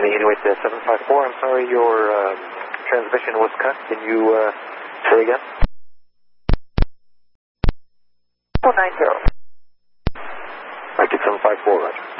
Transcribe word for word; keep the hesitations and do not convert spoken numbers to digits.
Any Inuit uh, seven five four, I'm sorry, your uh, transmission was cut. Can you uh, say again? four nine zero. Mike, it's seven five four, Roger.